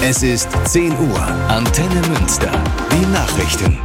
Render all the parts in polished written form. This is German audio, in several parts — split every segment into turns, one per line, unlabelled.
Es ist 10 Uhr. Antenne Münster. Die Nachrichten.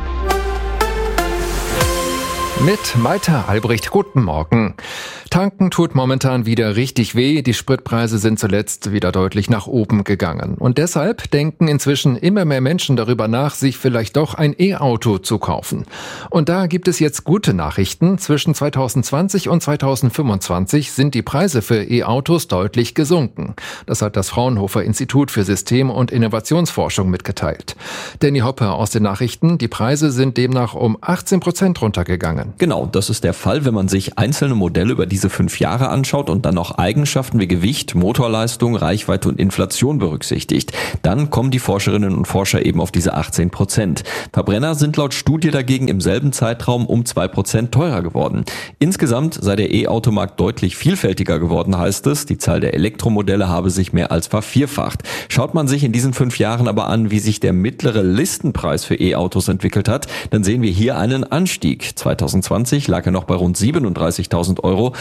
Mit Malte Albrecht, guten Morgen. Tanken tut momentan wieder richtig weh. Die Spritpreise sind zuletzt wieder deutlich nach oben gegangen. Und deshalb denken inzwischen immer mehr Menschen darüber nach, sich vielleicht doch ein E-Auto zu kaufen. Und da gibt es jetzt gute Nachrichten. Zwischen 2020 und 2025 sind die Preise für E-Autos deutlich gesunken. Das hat das Fraunhofer Institut für System- und Innovationsforschung mitgeteilt. Danny Hoppe aus den Nachrichten. Die Preise sind demnach um 18% runtergegangen.
Genau, das ist der Fall, wenn man sich einzelne Modelle über diese 5 Jahre anschaut und dann noch Eigenschaften wie Gewicht, Motorleistung, Reichweite und Inflation berücksichtigt. Dann kommen die Forscherinnen und Forscher eben auf diese 18%. Verbrenner sind laut Studie dagegen im selben Zeitraum um 2% teurer geworden. Insgesamt sei der E-Automarkt deutlich vielfältiger geworden, heißt es. Die Zahl der Elektromodelle habe sich mehr als vervierfacht. Schaut man sich in diesen 5 Jahren aber an, wie sich der mittlere Listenpreis für E-Autos entwickelt hat, dann sehen wir hier einen Anstieg. 2020 lag er noch bei rund 37.000 Euro,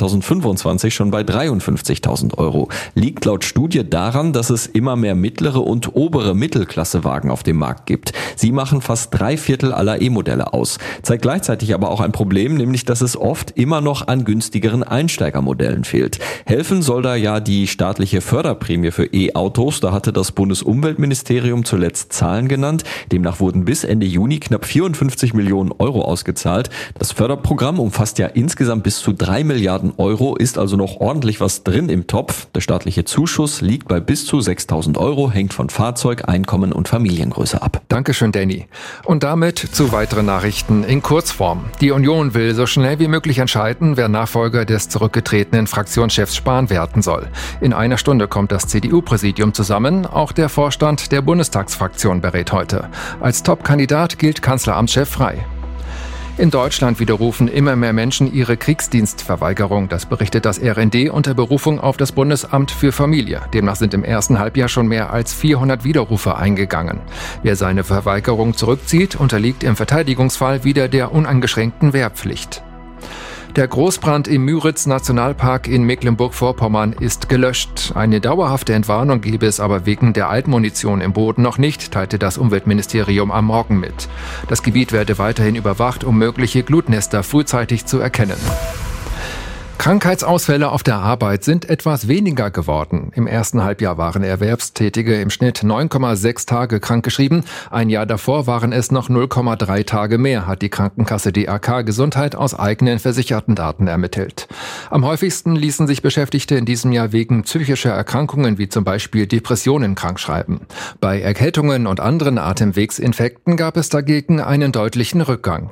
2025 schon bei 53.000 Euro. Liegt laut Studie daran, dass es immer mehr mittlere und obere Mittelklassewagen auf dem Markt gibt. Sie machen fast 3/4 aller E-Modelle aus. Zeigt gleichzeitig aber auch ein Problem, nämlich dass es oft immer noch an günstigeren Einsteigermodellen fehlt. Helfen soll da ja die staatliche Förderprämie für E-Autos. Da hatte das Bundesumweltministerium zuletzt Zahlen genannt. Demnach wurden bis Ende Juni knapp 54 Millionen Euro ausgezahlt. Das Förderprogramm umfasst ja insgesamt bis zu 3 Milliarden Euro, ist also noch ordentlich was drin im Topf. Der staatliche Zuschuss liegt bei bis zu 6.000 Euro, hängt von Fahrzeug, Einkommen und Familiengröße ab.
Dankeschön, Danny. Und damit zu weiteren Nachrichten in Kurzform. Die Union will so schnell wie möglich entscheiden, wer Nachfolger des zurückgetretenen Fraktionschefs Spahn werden soll. In einer Stunde kommt das CDU-Präsidium zusammen. Auch der Vorstand der Bundestagsfraktion berät heute. Als Top-Kandidat gilt Kanzleramtschef Frey. In Deutschland widerrufen immer mehr Menschen ihre Kriegsdienstverweigerung. Das berichtet das RND unter Berufung auf das Bundesamt für Familie. Demnach sind im ersten Halbjahr schon mehr als 400 Widerrufe eingegangen. Wer seine Verweigerung zurückzieht, unterliegt im Verteidigungsfall wieder der uneingeschränkten Wehrpflicht. Der Großbrand im Müritz-Nationalpark in Mecklenburg-Vorpommern ist gelöscht. Eine dauerhafte Entwarnung gebe es aber wegen der Altmunition im Boden noch nicht, teilte das Umweltministerium am Morgen mit. Das Gebiet werde weiterhin überwacht, um mögliche Glutnester frühzeitig zu erkennen. Krankheitsausfälle auf der Arbeit sind etwas weniger geworden. Im ersten Halbjahr waren Erwerbstätige im Schnitt 9,6 Tage krankgeschrieben. Ein Jahr davor waren es noch 0,3 Tage mehr, hat die Krankenkasse DAK Gesundheit aus eigenen versicherten Daten ermittelt. Am häufigsten ließen sich Beschäftigte in diesem Jahr wegen psychischer Erkrankungen wie zum Beispiel Depressionen krankschreiben. Bei Erkältungen und anderen Atemwegsinfekten gab es dagegen einen deutlichen Rückgang.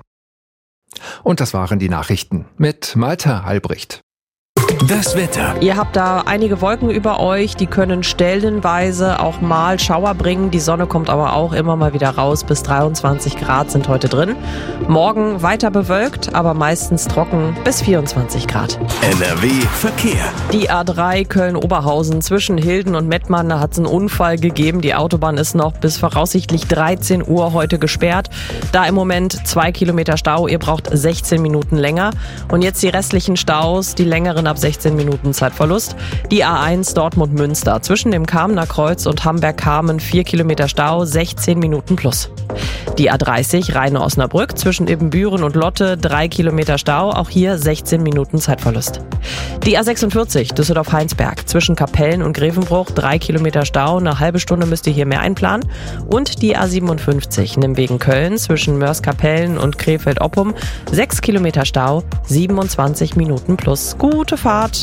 Und das waren die Nachrichten mit Malte Albrecht.
Das Wetter.
Ihr habt da einige Wolken über euch, die können stellenweise auch mal Schauer bringen. Die Sonne kommt aber auch immer mal wieder raus. Bis 23 Grad sind heute drin. Morgen weiter bewölkt, aber meistens trocken bis 24 Grad.
NRW Verkehr.
Die A3 Köln-Oberhausen zwischen Hilden und Mettmann, da hat es einen Unfall gegeben. Die Autobahn ist noch bis voraussichtlich 13 Uhr heute gesperrt. Da im Moment 2 Kilometer Stau. Ihr braucht 16 Minuten länger. Und jetzt die restlichen Staus, die längeren ab 16 Minuten Zeitverlust. Die A1 Dortmund-Münster zwischen dem Kamener Kreuz und Hamberg-Kamen 4 Kilometer Stau, 16 Minuten plus. Die A30 Rheine-Osnabrück zwischen Ibbenbüren und Lotte 3 Kilometer Stau, auch hier 16 Minuten Zeitverlust. Die A46 Düsseldorf-Heinsberg zwischen Kapellen und Grevenbruch 3 Kilometer Stau, eine halbe Stunde müsst ihr hier mehr einplanen. Und die A57 Nimwegen-Köln zwischen Mörs-Kapellen und Krefeld-Oppum 6 Kilometer Stau, 27 Minuten plus. Gute Fahrt!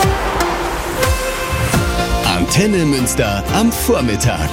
Antenne Münster am Vormittag.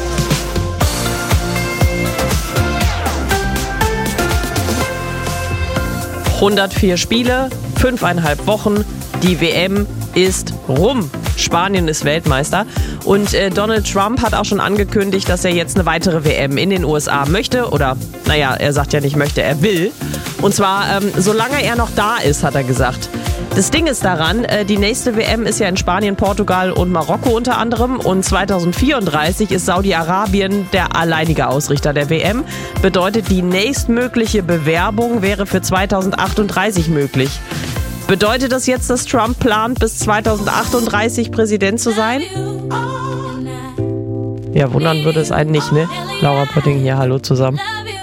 ...104 Spiele, 5,5 Wochen, die WM ist rum. Spanien ist Weltmeister und Donald Trump hat auch schon angekündigt, dass er jetzt eine weitere WM in den USA möchte oder, naja, er sagt ja nicht möchte, er will. Und zwar, solange er noch da ist, hat er gesagt. Das Ding ist daran, die nächste WM ist ja in Spanien, Portugal und Marokko unter anderem und 2034 ist Saudi-Arabien der alleinige Ausrichter der WM. Bedeutet, die nächstmögliche Bewerbung wäre für 2038 möglich. Bedeutet das jetzt, dass Trump plant, bis 2038 Präsident zu sein? Ja, wundern würde es einen nicht, ne? Laura Pötting hier, hallo zusammen.